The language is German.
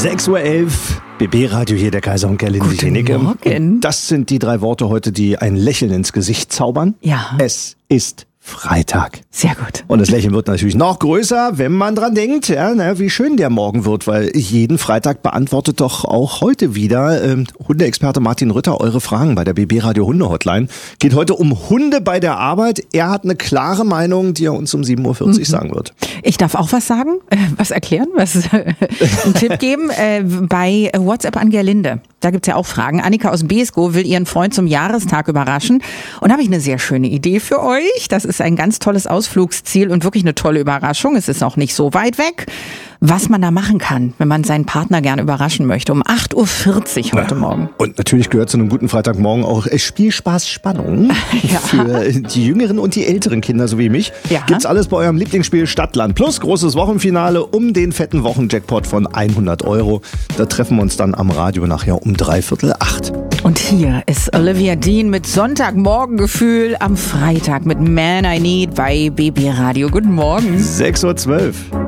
6:11 Uhr, BB-Radio hier, der Kaiser und Gerlinde Jenecke. Morgen. Das sind die 3 Worte heute, die ein Lächeln ins Gesicht zaubern. Ja. Es ist Freitag. Sehr gut. Und das Lächeln wird natürlich noch größer, wenn man dran denkt, wie schön der Morgen wird, weil jeden Freitag beantwortet doch auch heute wieder Hundeexperte Martin Rütter eure Fragen bei der BB-Radio Hunde-Hotline. Geht heute um Hunde bei der Arbeit. Er hat eine klare Meinung, die er uns um 7:40 Uhr sagen wird. Ich darf auch was sagen, was erklären, einen Tipp geben. Bei WhatsApp an Gerlinde, da gibt's ja auch Fragen. Annika aus Beeskow will ihren Freund zum Jahrestag überraschen. Und da habe ich eine sehr schöne Idee für euch. Das ist ein ganz tolles Ausflugsziel und wirklich eine tolle Überraschung. Es ist auch nicht so weit weg, was man da machen kann, wenn man seinen Partner gerne überraschen möchte. Um 8:40 Uhr heute Morgen. Und natürlich gehört zu einem guten Freitagmorgen auch Spielspaß, Spannung. Ja. Für die jüngeren und die älteren Kinder, so wie mich. Ja. Gibt's alles bei eurem Lieblingsspiel Stadtland. Plus großes Wochenfinale um den fetten Wochenjackpot von 100 €. Da treffen wir uns dann am Radio nachher um 7:45. Und hier ist Olivia Dean mit Sonntagmorgengefühl am Freitag mit Man I Need bei BB Radio. Guten Morgen. 6:12 Uhr.